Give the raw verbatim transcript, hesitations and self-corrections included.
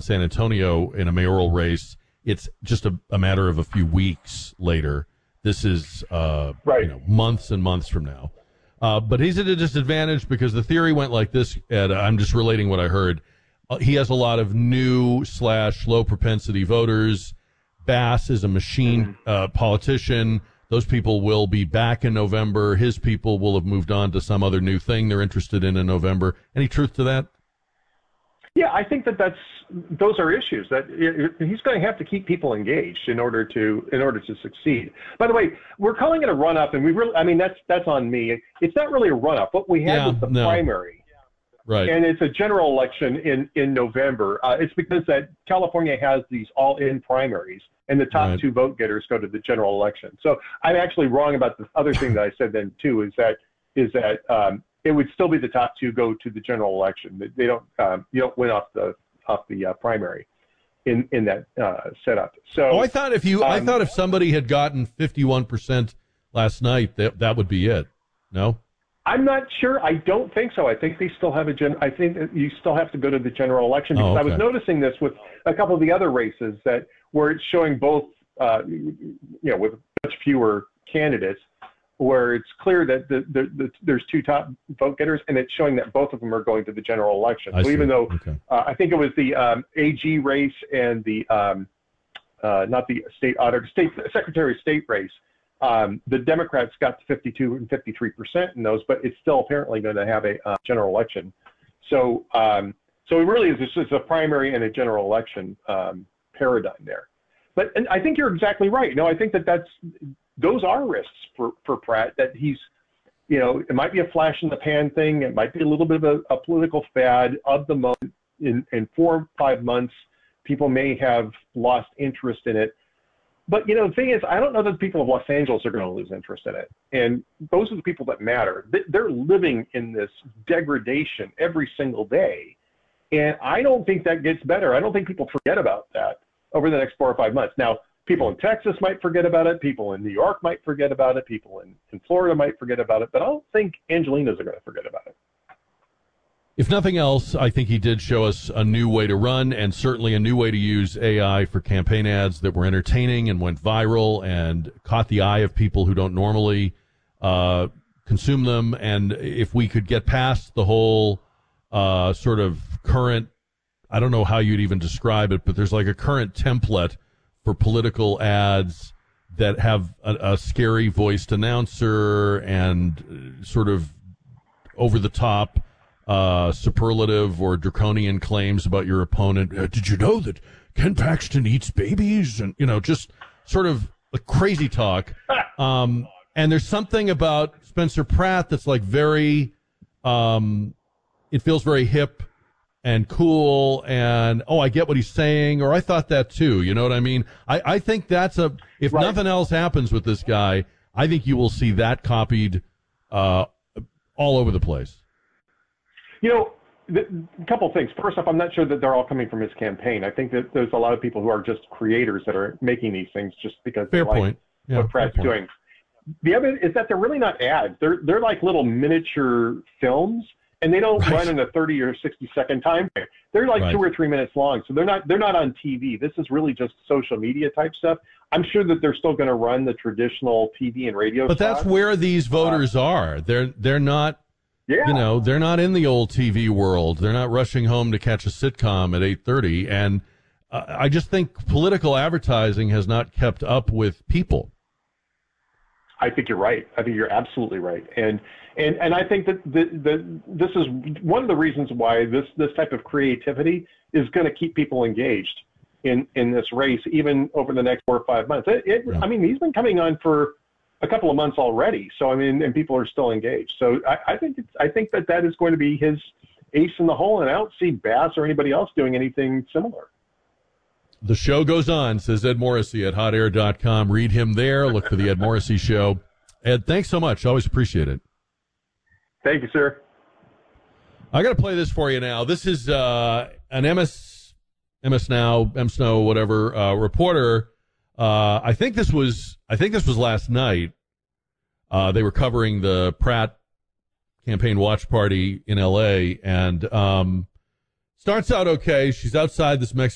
San Antonio in a mayoral race. It's just a, a matter of a few weeks later. This is uh, right. you know, months and months from now. Uh, but he's at a disadvantage because the theory went like this, and I'm just relating what I heard. Uh, he has a lot of new slash low propensity voters. Bass is a machine uh, politician. Those people will be back in November. His people will have moved on to some other new thing they're interested in in November. Any truth to that? Yeah, I think that that's those are issues that he's going to have to keep people engaged in order to in order to succeed. By the way, we're calling it a run up, and we really, I mean, that's that's on me. It's not really a run up. What we had yeah, was the no. primary, right? And it's a general election in in November. Uh, it's because that California has these all-in primaries, and the top right. two vote getters go to the general election. So I'm actually wrong about the other thing that I said then too. Is that is that um, it would still be the top two go to the general election. They don't, um, you don't win off the off the uh, primary in in that uh, setup. So, oh, I thought if you, um, I thought if somebody had gotten fifty-one percent last night, that that would be it. No, I'm not sure. I don't think so. I think they still have a gen. I think that you still have to go to the general election because oh, okay. I was noticing this with a couple of the other races that where it's showing both, uh, you know, with much fewer candidates, where it's clear that the, the, the, there's two top vote getters, and it's showing that both of them are going to the general election. I so see. even though okay. uh, I think it was the um, A G race and the um, uh, not the state auditor, state secretary of state race, um, the Democrats got to fifty-two and fifty-three percent in those, but it's still apparently going to have a uh, general election. So um, so it really is just a primary and a general election um, paradigm there. But and I think you're exactly right. No, I think that that's those are risks for, for Pratt, that he's, you know, it might be a flash in the pan thing. It might be a little bit of a, a political fad of the moment. In, in four or five months, people may have lost interest in it. But, you know, the thing is, I don't know that the people of Los Angeles are going to lose interest in it. And those are the people that matter. They're living in this degradation every single day. And I don't think that gets better. I don't think people forget about that over the next four or five months. Now, people in Texas might forget about it. People in New York might forget about it. People in, in Florida might forget about it. But I don't think Angelenos are going to forget about it. If nothing else, I think he did show us a new way to run and certainly a new way to use A I for campaign ads that were entertaining and went viral and caught the eye of people who don't normally uh, consume them. And if we could get past the whole uh, sort of current, I don't know how you'd even describe it, but there's like a current template for political ads that have a, a scary voiced announcer and sort of over the top uh, superlative or draconian claims about your opponent. Uh, did you know that Ken Paxton eats babies? And, you know, just sort of a crazy talk. Um, and there's something about Spencer Pratt that's like very, um, it feels very hip and cool, and, oh, I get what he's saying, or I thought that too, you know what I mean? I, I think that's a, if right. nothing else happens with this guy, I think you will see that copied uh, all over the place. You know, a couple of things. First off, I'm not sure that they're all coming from his campaign. I think that there's a lot of people who are just creators that are making these things just because fair they like point. Yeah, what Pratt's doing. The other is that they're really not ads. They're, they're like little miniature films. And they don't right. run in a thirty or sixty second time frame. They're like right. two or three minutes long. So they're not they're not on T V. This is really just social media type stuff. I'm sure that they're still going to run the traditional T V and radio. But spots. that's where these voters uh, are. They're they're not. Yeah. You know, they're not in the old T V world. They're not rushing home to catch a sitcom at eight thirty. And uh, I just think political advertising has not kept up with people. I think you're right. I think you're absolutely right. And and and I think that the, the, this is one of the reasons why this, this type of creativity is going to keep people engaged in, in this race, even over the next four or five months. It, it, yeah. I mean, he's been coming on for a couple of months already. So, I mean, and people are still engaged. So I, I think it's, I think that that is going to be his ace in the hole, and I don't see Bass or anybody else doing anything similar. The show goes on, says Ed Morrissey at hot air dot com. Read him there. Look for the Ed Morrissey Show. Ed, thanks so much. Always appreciate it. Thank you, sir. I got to play this for you now. This is uh, an M S, M S Now, M Snow, whatever, uh, reporter. Uh, I think this was, I think this was last night. Uh, they were covering the Pratt campaign watch party in L A, and um, starts out okay. She's outside this Mexican